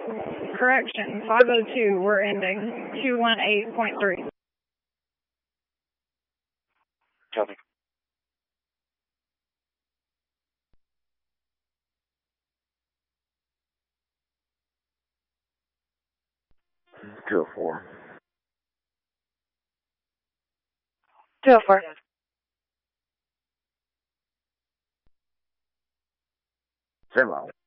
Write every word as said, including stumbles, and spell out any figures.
Correction, five oh two, we're ending. two one eight point three. Copy. two oh four. two oh four. Same level.